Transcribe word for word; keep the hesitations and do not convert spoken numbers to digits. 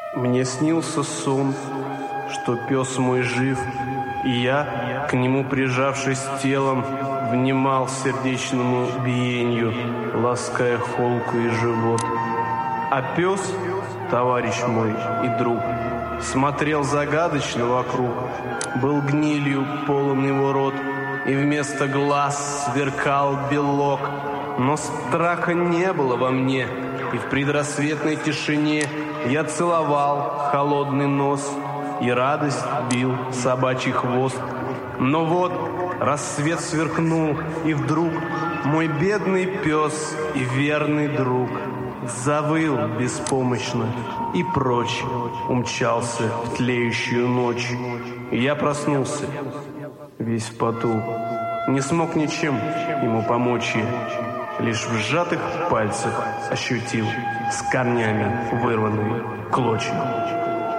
Мне снился сон, что пес мой жив, и я, к нему прижавшись телом, внимал сердечному биению, лаская холку и живот. А пес, товарищ мой и друг, смотрел загадочно вокруг. Был гнилью полон его рот, и вместо глаз сверкал белок. Но страха не было во мне, и в предрассветной тишине я целовал холодный нос, и радость бил собачий хвост. Но вот рассвет сверкнул, и вдруг мой бедный пес и верный друг завыл беспомощно и прочь умчался в тлеющую ночь. И я проснулся, весь в поту, не смог ничем ему помочь я, лишь в сжатых пальцах ощутил с корнями вырванные клочья.